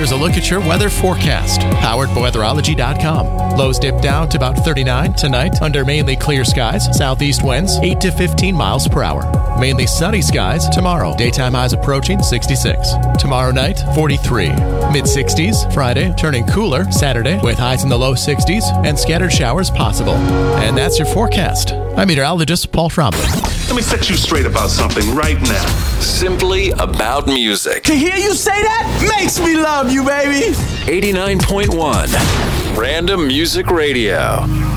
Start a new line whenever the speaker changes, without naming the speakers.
here's a look at your weather forecast. Powered by weatherology.com. Lows dip down to about 39 tonight under mainly clear skies. Southeast winds 8 to 15 miles per hour. Mainly sunny skies tomorrow. Daytime highs approaching 66. Tomorrow night, 43. Mid-60s. Friday, turning cooler. Saturday, with highs in the low 60s and scattered showers possible. And that's your forecast. I'm meteorologist Paul Trombley.
Let me set you straight about something right now.
Simply about music.
To hear you say that makes me love you, baby.
89.1 Random Music Radio.